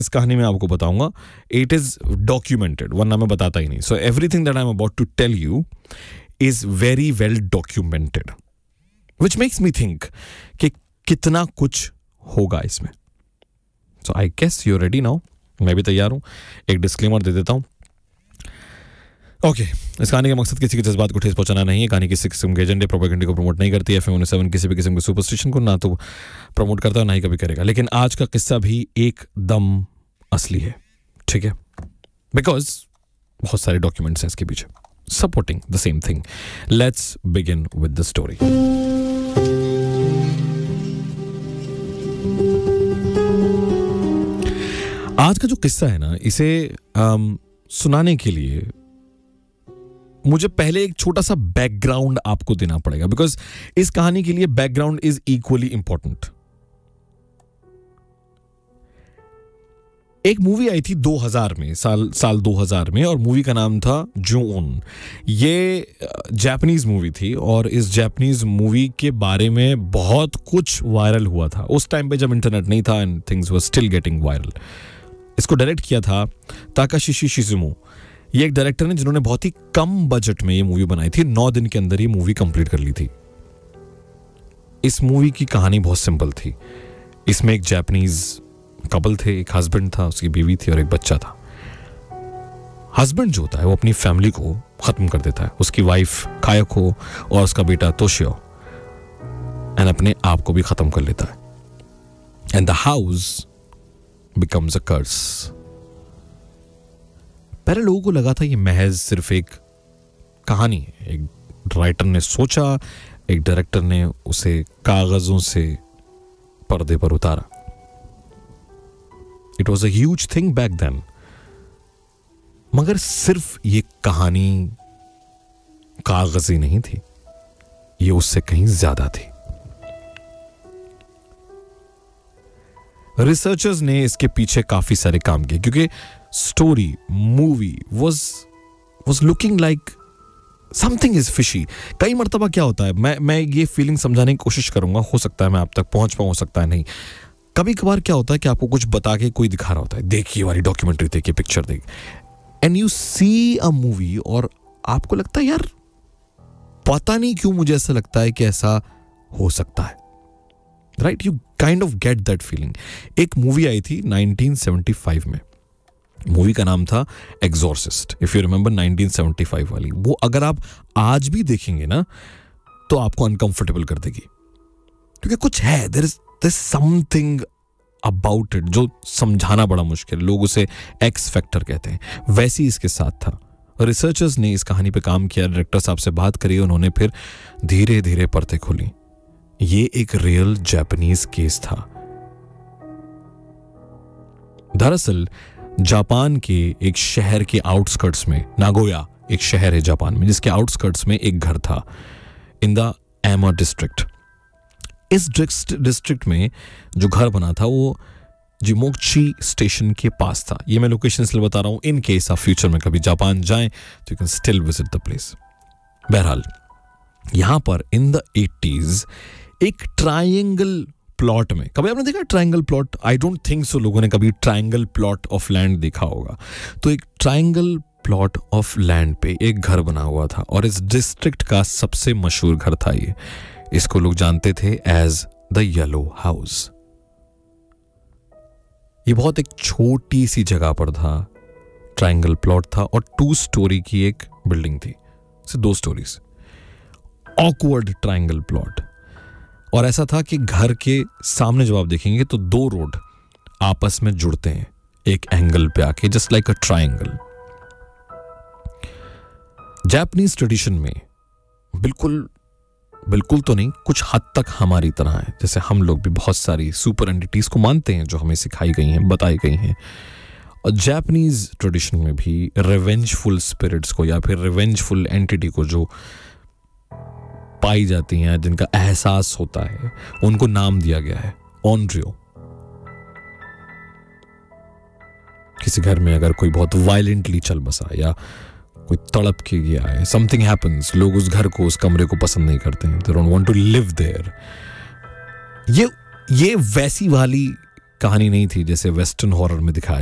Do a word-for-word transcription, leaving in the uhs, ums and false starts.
इस कहानी में आपको बताऊंगा, इट इज डॉक्यूमेंटेड, वरना मैं बताता ही नहीं. So everything that I am about to tell you is very well documented, which makes me think कि कितना कुछ होगा इसमें. सो I guess you ready now. मैं भी तैयार हूं. एक डिस्क्लेमर दे देता हूं. ओके okay, इस कहानी का मकसद किसी के जज्बात को ठेस पहुंचाना नहीं है. कहानी किसी किस्म के एजेंडे प्रोपेगेंडे को प्रमोट नहीं करती है. एफएम सेवन किसी भी किस्म के सुपरस्टिशन को ना तो प्रमोट करता है, ना ही कभी करेगा. लेकिन आज का किस्सा भी एकदम असली है, ठीक है, बिकॉज बहुत सारे डॉक्यूमेंट्स हैं इसके पीछे supporting the same thing. Let's begin with the story. आज का जो किस्सा है ना, इसे um, सुनाने के लिए मुझे पहले एक छोटा सा बैकग्राउंड आपको देना पड़ेगा, बिकॉज इस कहानी के लिए बैकग्राउंड इज इक्वली इंपॉर्टेंट. एक मूवी आई थी दो हज़ार में, साल साल दो हज़ार में, और मूवी का नाम था जून. ये जापानीज मूवी थी और इस जापानीज मूवी के बारे में बहुत कुछ वायरल हुआ था उस टाइम पे जब इंटरनेट नहीं था and things were still getting viral. इसको डायरेक्ट किया था ताकाशी शिजुमो. ये एक डायरेक्टर ने जिन्होंने बहुत ही कम बजट में ये मूवी बनाई थी. नौ दिन के अंदर ये मूवी कंप्लीट कर ली थी. इस मूवी की कहानी बहुत सिंपल थी. इसमें एक जापानीज कपल थे, एक हस्बैंड था, उसकी बीवी थी और एक बच्चा था. हस्बैंड जो होता है वो अपनी फैमिली को खत्म कर देता है, उसकी वाइफ कायको और उसका बेटा तोशियो, एंड अपने आप को भी खत्म कर लेता है. And the house becomes a कर्स. पहले लोगों को लगा था ये महज सिर्फ एक कहानी है. एक राइटर ने सोचा, एक डायरेक्टर ने उसे कागजों से पर्दे पर उतारा. It was a huge thing back then. मगर सिर्फ ये कहानी कागजी नहीं थी, ये उससे कहीं ज्यादा थी. रिसर्चर्स ने इसके पीछे काफी सारे काम किए, क्योंकि story movie was was looking like something is fishy. कई मर्तबा क्या होता है, मैं मैं ये फीलिंग समझाने की कोशिश करूंगा, हो सकता है मैं आप तक पहुंच पाऊं, हो सकता है नहीं. कभी कभार क्या होता है कि आपको कुछ बता के कोई दिखा रहा होता है, देखिए वाली डॉक्यूमेंट्री, देखिए पिक्चर, देखिए, and you see a movie, और आपको लगता है यार पता नहीं क्यों मुझे ऐसा लगता है कि ऐसा हो सकता है. Right, you kind of get that feeling. एक मूवी आई थी नाइनटीन सेवेंटी फाइव में. मूवी का नाम था exorcist, if you remember, nineteen seventy five वाली. वो अगर आप आज भी देखेंगे ना तो आपको अनकंफर्टेबल कर देगी, क्योंकि कुछ है, there is there is something about it जो समझाना बड़ा मुश्किल. लोग उसे एक्स फैक्टर कहते हैं. वैसी इसके साथ था. रिसर्चर्स ने इस कहानी पे काम किया, डायरेक्टर साहब से बात करी, उन्होंने फिर धीरे धीरे पर्दे खोली. ये एक रियल जापानीज केस था. दरअसल जापान के एक शहर के आउटस्कर्ट्स में, नागोया एक शहर है जापान में, जिसके आउटस्कर्ट्स में एक घर था इन द एमा डिस्ट्रिक्ट. इस डिस्ट्रिक्ट में जो घर बना था वो जिमोची स्टेशन के पास था. ये मैं लोकेशन इसलिए बता रहा हूं इन केस आप फ्यूचर में कभी जापान जाएं तो you can still visit the place. बहरहाल यहां पर इन द एटीज़ एक ट्रायंगल प्लॉट में, कभी आपने देखा triangle plot? I don't think so लोगों ने कभी ट्रायंगल प्लॉट ऑफ लैंड देखा होगा. तो एक ट्रायंगल प्लॉट ऑफ लैंड पे एक घर बना हुआ था, और इस डिस्ट्रिक्ट का सबसे मशहूर घर था ये. इसको लोग जानते थे एज द येलो हाउस. ये बहुत एक छोटी सी जगह पर था, ट्रायंगल प्लॉट था, और टू स्टोरी की एक बिल्डिंग थी, सिर्फ दो स्टोरीज. Awkward triangle plot. और ऐसा था कि घर के सामने जब आप देखेंगे तो दो रोड आपस में जुड़ते हैं एक एंगल पे आके, just like a triangle. Japanese tradition में बिल्कुल बिल्कुल तो नहीं, कुछ हद तक हमारी तरह है. जैसे हम लोग भी बहुत सारी सुपर एंटिटीज को मानते हैं जो हमें सिखाई गई हैं, बताई गई हैं. और जापानीज ट्रेडिशन में भी रिवेंजफुल स्पिरिट्स को या फिर रिवेंजफुल एंटिटी को जो पाई जाती हैं, जिनका एहसास होता है, उनको नाम दिया गया है ऑनरियो. किसी घर में अगर कोई बहुत वायलेंटली चल बसा या कोई तड़प के गया है, समथिंग हैपेंस, लोग उस घर को, उस कमरे को पसंद नहीं करते हैं, they don't want to live there. ये ये वैसी वाली कहानी नहीं थी जैसे वेस्टर्न हॉरर में दिखाया